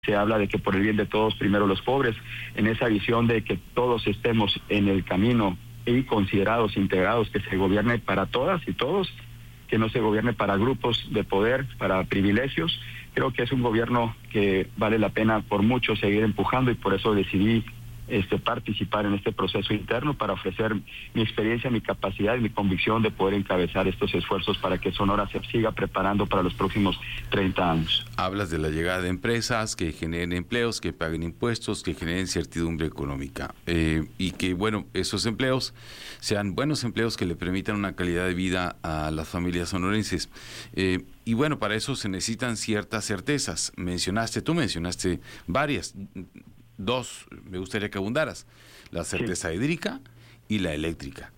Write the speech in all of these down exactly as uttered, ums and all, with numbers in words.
Se habla de que por el bien de todos, primero los pobres, en esa visión de que todos estemos en el camino y considerados, integrados, que se gobierne para todas y todos, que no se gobierne para grupos de poder, para privilegios. Creo que es un gobierno que vale la pena por mucho seguir empujando y por eso decidí este, participar en este proceso interno para ofrecer mi experiencia, mi capacidad y mi convicción de poder encabezar estos esfuerzos para que Sonora se siga preparando para los próximos treinta años. Hablas de la llegada de empresas que generen empleos, que paguen impuestos, que generen certidumbre económica eh, y que, bueno, esos empleos sean buenos empleos que le permitan una calidad de vida a las familias sonorenses. Eh, y bueno, para eso se necesitan ciertas certezas. Mencionaste, tú mencionaste varias. Dos, me gustaría que abundaras, la certeza sí. hídrica y la eléctrica.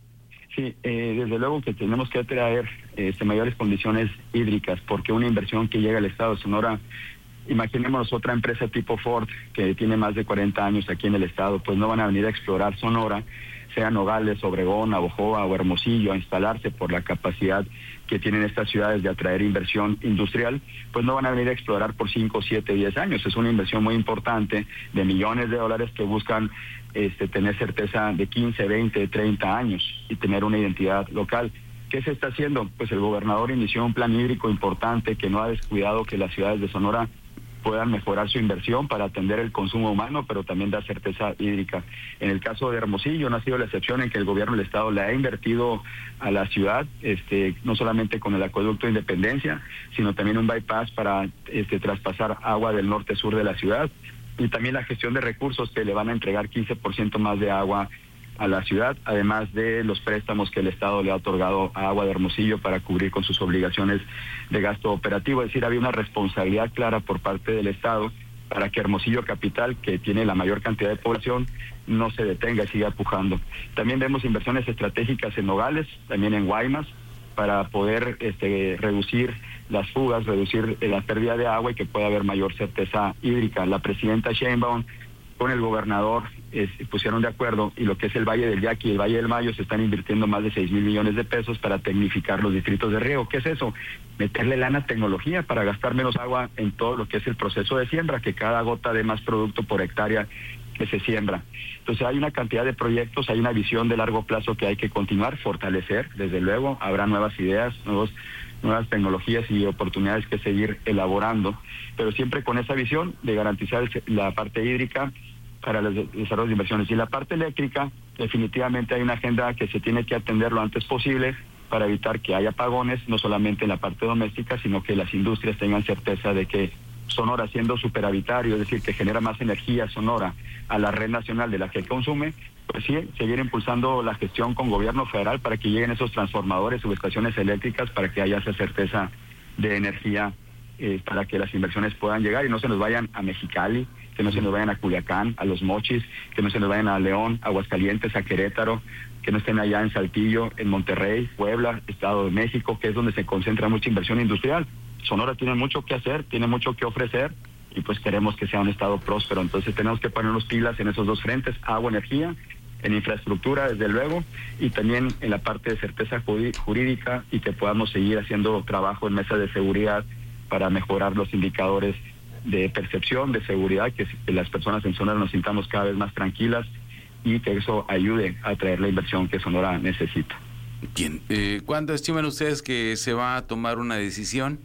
Sí, eh, desde luego que tenemos que traer este, mayores condiciones hídricas, porque una inversión que llega al estado de Sonora, imaginémonos otra empresa tipo Ford, que tiene más de cuarenta años aquí en el estado, pues no van a venir a explorar Sonora, sea Nogales, Obregón, Navojoa o Hermosillo, a instalarse por la capacidad que tienen estas ciudades de atraer inversión industrial, pues no van a venir a explorar por cinco, siete, diez años. Es una inversión muy importante de millones de dólares que buscan este, tener certeza de quince, veinte, treinta años y tener una identidad local. ¿Qué se está haciendo? Pues el gobernador inició un plan hídrico importante que no ha descuidado que las ciudades de Sonora puedan mejorar su inversión para atender el consumo humano, pero también dar certeza hídrica. En el caso de Hermosillo no ha sido la excepción en que el gobierno del estado le ha invertido a la ciudad, este, no solamente con el acueducto de Independencia, sino también un bypass para este, traspasar agua del norte-sur de la ciudad, y también la gestión de recursos que le van a entregar quince por ciento más de agua a la ciudad, además de los préstamos que el Estado le ha otorgado a Agua de Hermosillo para cubrir con sus obligaciones de gasto operativo. Es decir, había una responsabilidad clara por parte del Estado para que Hermosillo Capital, que tiene la mayor cantidad de población, no se detenga y siga empujando. También vemos inversiones estratégicas en Nogales, también en Guaymas, para poder este, reducir las fugas, reducir la pérdida de agua y que pueda haber mayor certeza hídrica. La presidenta Sheinbaum con el gobernador eh, pusieron de acuerdo, y lo que es el Valle del Yaqui y el Valle del Mayo se están invirtiendo más de seis mil millones de pesos para tecnificar los distritos de riego. ¿Qué es eso? Meterle lana a tecnología para gastar menos agua en todo lo que es el proceso de siembra, que cada gota dé más producto por hectárea que se siembra. Entonces hay una cantidad de proyectos, hay una visión de largo plazo que hay que continuar, fortalecer, desde luego, habrá nuevas ideas, nuevos nuevas tecnologías y oportunidades que seguir elaborando, pero siempre con esa visión de garantizar la parte hídrica para los desarrollos de inversiones. Y la parte eléctrica, definitivamente hay una agenda que se tiene que atender lo antes posible para evitar que haya apagones, no solamente en la parte doméstica, sino que las industrias tengan certeza de que Sonora, siendo superhabitario, es decir, que genera más energía Sonora a la red nacional de la que consume, pues sí, seguir impulsando la gestión con gobierno federal para que lleguen esos transformadores, subestaciones eléctricas, para que haya esa certeza de energía, eh, para que las inversiones puedan llegar y no se nos vayan a Mexicali, que no se nos vayan a Culiacán, a Los Mochis, que no se nos vayan a León, Aguascalientes, a Querétaro, que no estén allá en Saltillo, en Monterrey, Puebla, Estado de México, que es donde se concentra mucha inversión industrial. Sonora tiene mucho que hacer, tiene mucho que ofrecer, y pues queremos que sea un estado próspero. Entonces tenemos que ponernos pilas en esos dos frentes: agua, energía, en infraestructura, desde luego, y también en la parte de certeza jurídica, y que podamos seguir haciendo trabajo en mesa de seguridad para mejorar los indicadores de percepción, de seguridad, que, que las personas en Sonora nos sintamos cada vez más tranquilas y que eso ayude a traer la inversión que Sonora necesita. Bien, eh, ¿cuándo estiman ustedes que se va a tomar una decisión?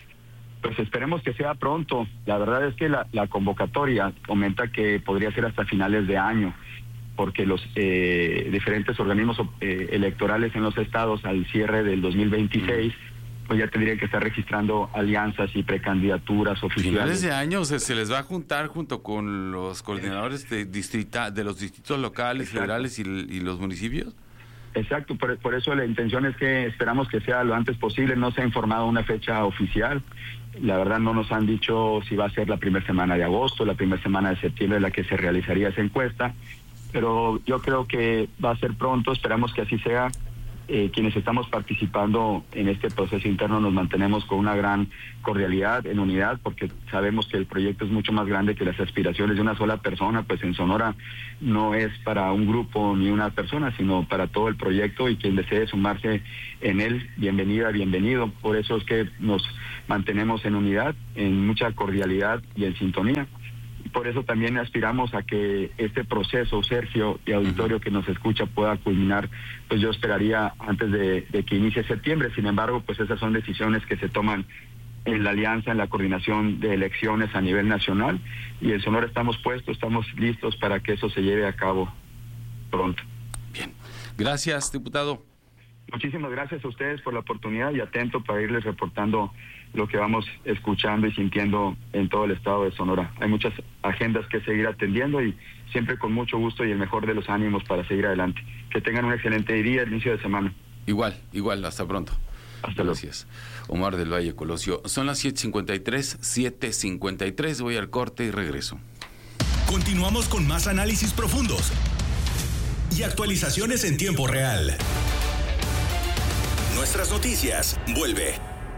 Pues esperemos que sea pronto. La verdad es que la, la convocatoria comenta que podría ser hasta finales de año, porque los eh, diferentes organismos eh, electorales en los estados al cierre del dos mil veintiséis, pues ya tendrían que estar registrando alianzas y precandidaturas oficiales. Finales de año, o sea, se les va a juntar junto con los coordinadores de distrita, de los distritos locales, Exacto. federales y, y los municipios. Exacto, por, por eso la intención es que esperamos que sea lo antes posible. No se ha informado una fecha oficial. La verdad no nos han dicho si va a ser la primera semana de agosto, la primera semana de septiembre la que se realizaría esa encuesta, pero yo creo que va a ser pronto, esperamos que así sea. Eh, quienes estamos participando en este proceso interno nos mantenemos con una gran cordialidad, en unidad, porque sabemos que el proyecto es mucho más grande que las aspiraciones de una sola persona. Pues en Sonora no es para un grupo ni una persona, sino para todo el proyecto, y quien desee sumarse en él, bienvenida, bienvenido. Por eso es que nos mantenemos en unidad, en mucha cordialidad y en sintonía. Por eso también aspiramos a que este proceso, Sergio y auditorio que nos escucha, pueda culminar, pues yo esperaría antes de, de que inicie septiembre. Sin embargo, pues esas son decisiones que se toman en la alianza, en la coordinación de elecciones a nivel nacional, y en Sonora estamos puestos, estamos listos para que eso se lleve a cabo pronto. Bien, gracias, diputado. Muchísimas gracias a ustedes por la oportunidad y atento para irles reportando lo que vamos escuchando y sintiendo en todo el estado de Sonora. Hay muchas agendas que seguir atendiendo y siempre con mucho gusto y el mejor de los ánimos para seguir adelante. Que tengan un excelente día, inicio de semana. Igual, igual, hasta pronto. Hasta luego. Gracias. Omar del Valle Colosio. Son las siete cincuenta y tres, siete cincuenta y tres, voy al corte y regreso. Continuamos con más análisis profundos y actualizaciones en tiempo real. Nuestras noticias, vuelve.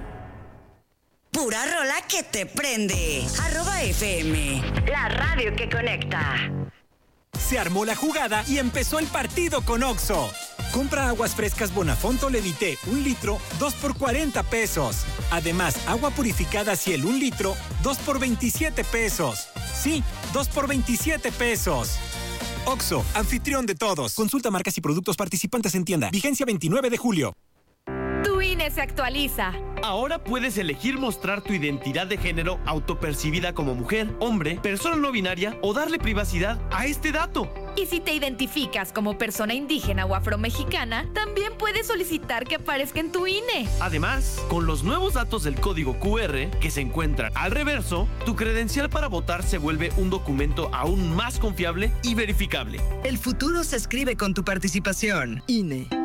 Pura rola que te prende. Arroba F M, la radio que conecta. Se armó la jugada y empezó el partido con Oxxo. Compra aguas frescas Bonafonto Levité, un litro, dos por cuarenta pesos. Además, agua purificada Ciel, un litro, dos por veintisiete pesos. Sí, dos por veintisiete pesos. Oxxo, anfitrión de todos. Consulta marcas y productos participantes en tienda. Vigencia veintinueve de julio. Tu I N E se actualiza. Ahora puedes elegir mostrar tu identidad de género autopercibida como mujer, hombre, persona no binaria o darle privacidad a este dato. Y si te identificas como persona indígena o afromexicana, también puedes solicitar que aparezca en tu I N E. Además, con los nuevos datos del código Q R que se encuentran al reverso, tu credencial para votar se vuelve un documento aún más confiable y verificable. El futuro se escribe con tu participación. I N E.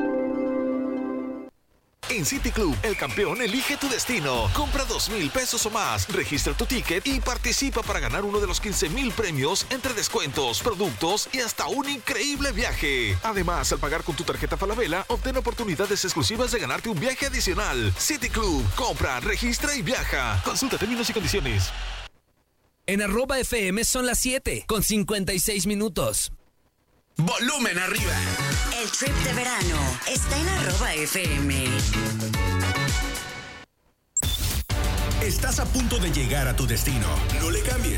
En City Club, el campeón elige tu destino. Compra dos mil pesos o más, registra tu ticket y participa para ganar uno de los quince mil premios entre descuentos, productos y hasta un increíble viaje. Además, al pagar con tu tarjeta Falabella, obtén oportunidades exclusivas de ganarte un viaje adicional. City Club, compra, registra y viaja. Consulta términos y condiciones. En arroba F M son las siete con cincuenta y seis minutos. Volumen arriba. El trip de verano está en arroba F M. Estás a punto de llegar a tu destino. No le cambies.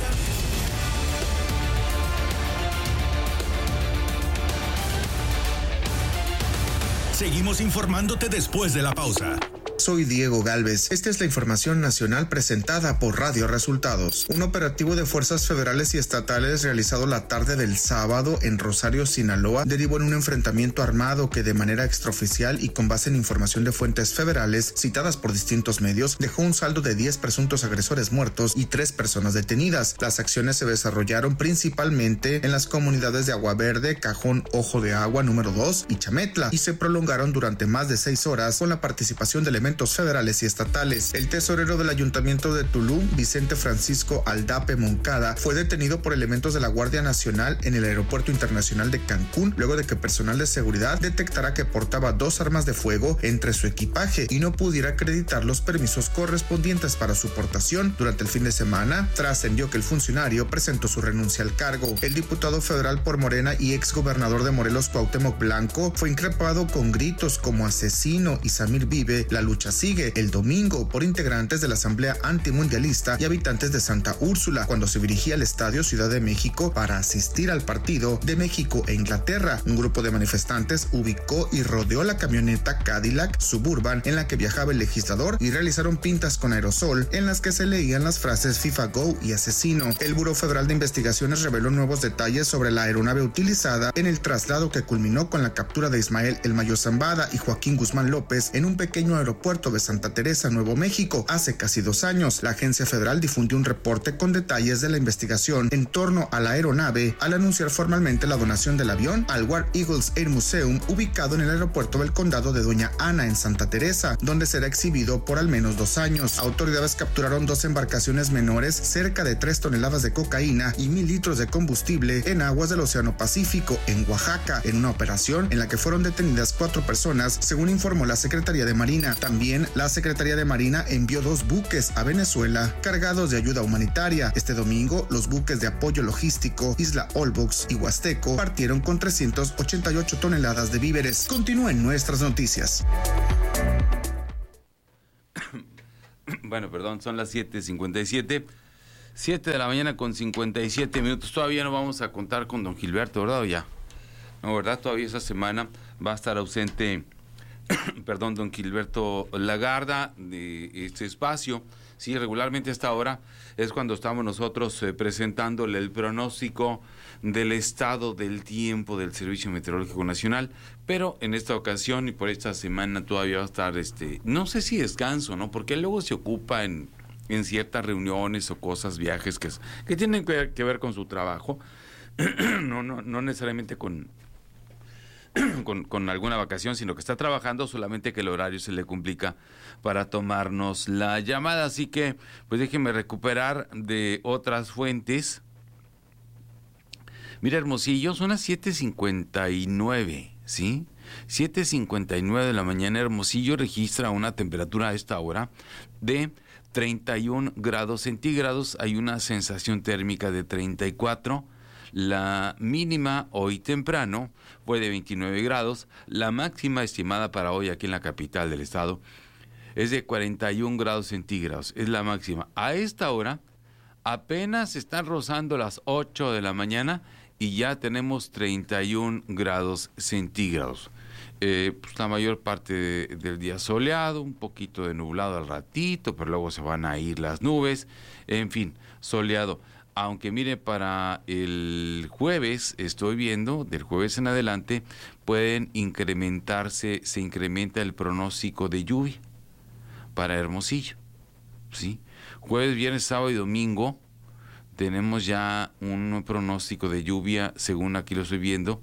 Seguimos informándote después de la pausa. Soy Diego Galvez. Esta es la información nacional presentada por Radio Resultados. Un operativo de fuerzas federales y estatales realizado la tarde del sábado en Rosario, Sinaloa, derivó en un enfrentamiento armado que de manera extraoficial y con base en información de fuentes federales citadas por distintos medios, dejó un saldo de diez presuntos agresores muertos y tres personas detenidas. Las acciones se desarrollaron principalmente en las comunidades de Agua Verde, Cajón Ojo de Agua número dos y Chametla, y se prolongaron durante más de seis horas con la participación de elementos federales y estatales. El tesorero del Ayuntamiento de Tulum, Vicente Francisco Aldape Moncada, fue detenido por elementos de la Guardia Nacional en el Aeropuerto Internacional de Cancún, luego de que personal de seguridad detectara que portaba dos armas de fuego entre su equipaje y no pudiera acreditar los permisos correspondientes para su portación. Durante el fin de semana, trascendió que el funcionario presentó su renuncia al cargo. El diputado federal por Morena y exgobernador de Morelos, Cuauhtémoc Blanco, fue increpado con gritos como asesino y Samir vive, la lucha sigue, el domingo por integrantes de la Asamblea Antimundialista y habitantes de Santa Úrsula cuando se dirigía al Estadio Ciudad de México para asistir al partido de México e Inglaterra. Un grupo de manifestantes ubicó y rodeó la camioneta Cadillac Suburban en la que viajaba el legislador y realizaron pintas con aerosol en las que se leían las frases FIFA Go y asesino. El Buró Federal de Investigaciones reveló nuevos detalles sobre la aeronave utilizada en el traslado que culminó con la captura de Ismael El Mayo Zambada y Joaquín Guzmán López en un pequeño aeropuerto de Santa Teresa, Nuevo México, hace casi dos años. La agencia federal difundió un reporte con detalles de la investigación en torno a la aeronave al anunciar formalmente la donación del avión al War Eagles Air Museum, ubicado en el aeropuerto del condado de Doña Ana en Santa Teresa, donde será exhibido por al menos dos años. Autoridades capturaron dos embarcaciones menores, cerca de tres toneladas de cocaína y mil litros de combustible en aguas del Océano Pacífico, en Oaxaca, en una operación en la que fueron detenidas cuatro personas, según informó la Secretaría de Marina. También la Secretaría de Marina envió dos buques a Venezuela cargados de ayuda humanitaria. Este domingo, los buques de apoyo logístico Isla Olbox y Huasteco partieron con trescientas ochenta y ocho toneladas de víveres. Continúen nuestras noticias. Bueno, perdón, son las siete cincuenta y siete. siete de la mañana con cincuenta y siete minutos. Todavía no vamos a contar con don Gilberto, ¿verdad? ¿O ya? No, ¿verdad? Todavía esa semana va a estar ausente, perdón, don Gilberto Lagarda de este espacio. Sí, regularmente a esta hora es cuando estamos nosotros eh, presentándole el pronóstico del estado del tiempo del Servicio Meteorológico Nacional, pero en esta ocasión y por esta semana todavía va a estar, este, no sé si descanso, ¿no? Porque luego se ocupa en, en ciertas reuniones o cosas, viajes que, que tienen que ver, que ver con su trabajo, no, no, no necesariamente con... Con, con alguna vacación, sino que está trabajando, solamente que el horario se le complica para tomarnos la llamada. Así que, pues déjenme recuperar de otras fuentes. Mira, Hermosillo, son las siete cincuenta y nueve, ¿sí? siete cincuenta y nueve de la mañana. Hermosillo registra una temperatura a esta hora de treinta y un grados centígrados. Hay una sensación térmica de treinta y cuatro. La mínima hoy temprano fue de veintinueve grados. La máxima estimada para hoy aquí en la capital del estado es de cuarenta y un grados centígrados. Es la máxima. A esta hora apenas están rozando las ocho de la mañana y ya tenemos treinta y un grados centígrados. Eh, pues la mayor parte de, del día soleado, un poquito de nublado al ratito, pero luego se van a ir las nubes. En fin, soleado. Aunque mire, para el jueves, estoy viendo, del jueves en adelante, pueden incrementarse, se incrementa el pronóstico de lluvia para Hermosillo, ¿sí? Jueves, viernes, sábado y domingo tenemos ya un pronóstico de lluvia, según aquí lo estoy viendo,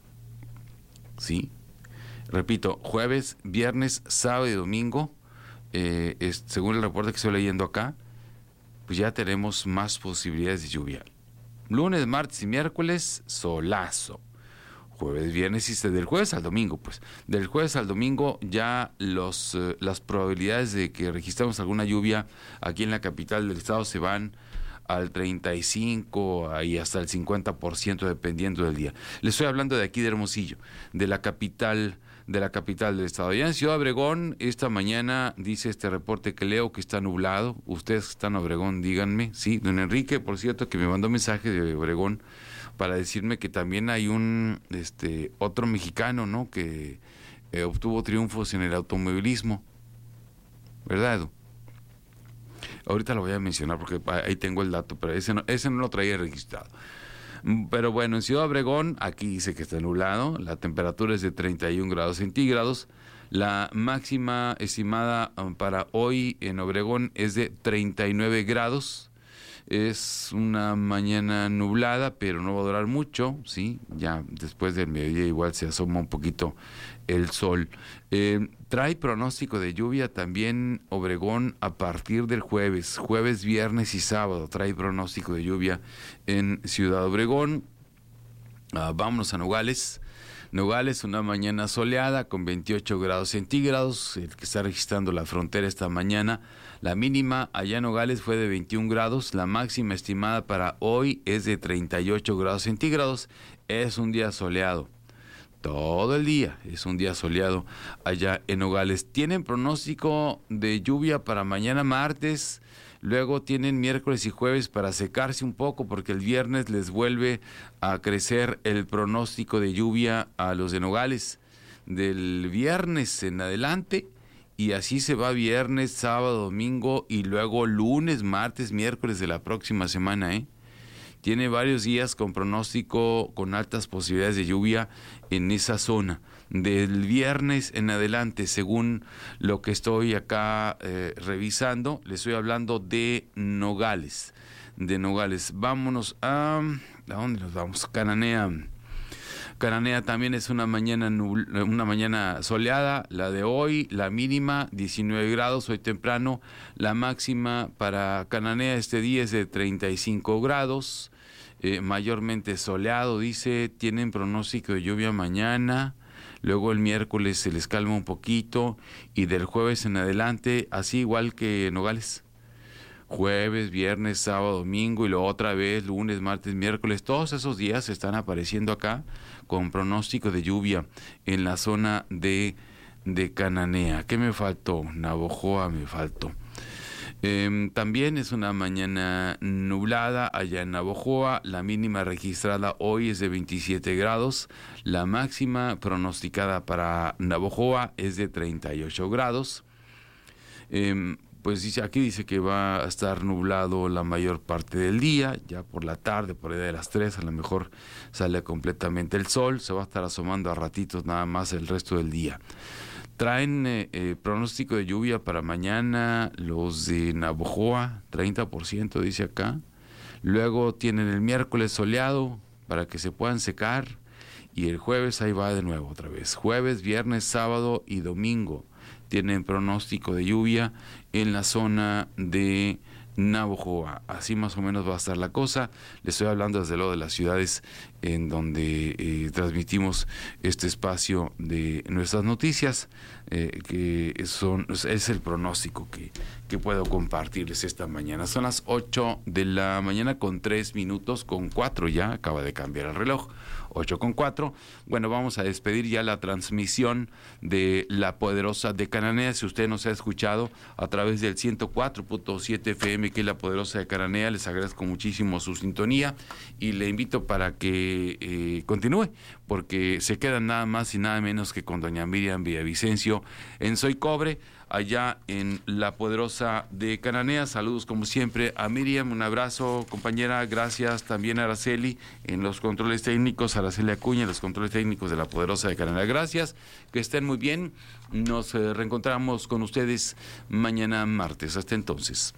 ¿sí? Repito, jueves, viernes, sábado y domingo, eh, es, según el reporte que estoy leyendo acá, pues ya tenemos más posibilidades de lluvia. Lunes, martes y miércoles, solazo. Jueves, viernes y del jueves al domingo, pues. Del jueves al domingo ya los, eh, las probabilidades de que registremos alguna lluvia aquí en la capital del estado se van al treinta y cinco y hasta el cincuenta por ciento dependiendo del día. Les estoy hablando de aquí de Hermosillo, de la capital de la capital del estado. Ya en Ciudad Obregón, esta mañana dice este reporte que leo que está nublado. Ustedes que están en Obregón, díganme. Sí, don Enrique, por cierto, que me mandó mensaje de Obregón para decirme que también hay un este otro mexicano, ¿no?, que eh, obtuvo triunfos en el automovilismo, ¿verdad, Edu? Ahorita lo voy a mencionar porque ahí tengo el dato, pero ese no, ese no lo traía registrado. Pero bueno, en Ciudad Obregón, aquí dice que está nublado, la temperatura es de treinta y un grados centígrados, la máxima estimada para hoy en Obregón es de treinta y nueve grados, es una mañana nublada, pero no va a durar mucho, ¿sí? Ya después del mediodía igual se asoma un poquito el sol. Eh, trae pronóstico de lluvia también Obregón a partir del jueves, jueves, viernes y sábado, trae pronóstico de lluvia en Ciudad Obregón. Uh, vámonos a Nogales. Nogales, una mañana soleada con veintiocho grados centígrados, el que está registrando la frontera esta mañana. La mínima allá en Nogales fue de veintiún grados, la máxima estimada para hoy es de treinta y ocho grados centígrados. Es un día soleado. Todo el día es un día soleado allá en Nogales. Tienen pronóstico de lluvia para mañana martes, luego tienen miércoles y jueves para secarse un poco porque el viernes les vuelve a crecer el pronóstico de lluvia a los de Nogales. Del viernes en adelante y así se va viernes, sábado, domingo y luego lunes, martes, miércoles de la próxima semana, ¿eh? Tiene varios días con pronóstico con altas posibilidades de lluvia en esa zona. Del viernes en adelante, según lo que estoy acá eh, revisando, le estoy hablando de Nogales. De Nogales. Vámonos a... ¿A dónde nos vamos? Cananea. Cananea también es una mañana nubl- una mañana soleada, la de hoy, la mínima diecinueve grados hoy temprano, la máxima para Cananea este día es de treinta y cinco grados, eh, mayormente soleado, dice, tienen pronóstico de lluvia mañana, luego el miércoles se les calma un poquito y del jueves en adelante, así igual que Nogales. Jueves, viernes, sábado, domingo y luego otra vez lunes, martes, miércoles, todos esos días están apareciendo acá con pronóstico de lluvia en la zona de, de Cananea. ¿Qué me faltó? Navojoa me faltó. Eh, también es una mañana nublada allá en Navojoa. La mínima registrada hoy es de veintisiete grados. La máxima pronosticada para Navojoa es de treinta y ocho grados. Eh, pues dice, aquí dice que va a estar nublado la mayor parte del día. Ya por la tarde, por ahí de las tres, a lo mejor sale completamente el sol. Se va a estar asomando a ratitos nada más el resto del día. Traen eh, eh, pronóstico de lluvia para mañana los de Navojoa, treinta por ciento dice acá. Luego tienen el miércoles soleado para que se puedan secar. Y el jueves ahí va de nuevo otra vez. Jueves, viernes, sábado y domingo tienen pronóstico de lluvia en la zona de Navojoa. Así más o menos va a estar la cosa. Les estoy hablando desde luego de las ciudades en donde eh, transmitimos este espacio de nuestras noticias, eh, que son es el pronóstico que, que puedo compartirles esta mañana. Son las ocho de la mañana con tres minutos, con cuatro ya, acaba de cambiar el reloj. ocho con cuatro. Bueno, vamos a despedir ya la transmisión de La Poderosa de Cananea. Si usted nos ha escuchado a través del ciento cuatro punto siete F M, que es La Poderosa de Cananea, les agradezco muchísimo su sintonía y le invito para que eh, continúe, porque se quedan nada más y nada menos que con doña Miriam Villavicencio en Soy Cobre, allá en La Poderosa de Cananea. Saludos como siempre a Miriam, un abrazo compañera, gracias también a Araceli en los controles técnicos, a Araceli Acuña en los controles técnicos de La Poderosa de Cananea. Gracias, que estén muy bien, nos eh, reencontramos con ustedes mañana martes, hasta entonces.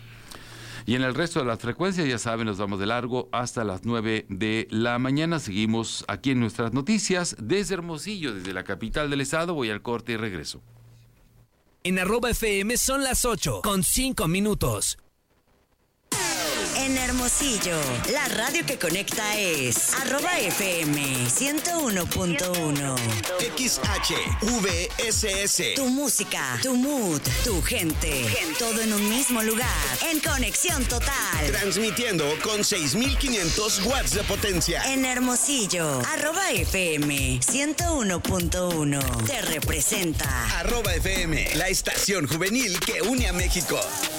Y en el resto de las frecuencias, ya saben, nos vamos de largo hasta las nueve de la mañana. Seguimos aquí en nuestras noticias desde Hermosillo, desde la capital del estado. Voy al corte y regreso. En arroba F M son las ocho con cinco minutos. En Hermosillo, la radio que conecta es arroba F M ciento uno punto uno. X H V S S. Tu música, tu mood, tu gente, todo en un mismo lugar. En conexión total. Transmitiendo con seis mil quinientos watts de potencia. En Hermosillo, arroba F M ciento uno punto uno. Te representa. Arroba F M, la estación juvenil que une a México.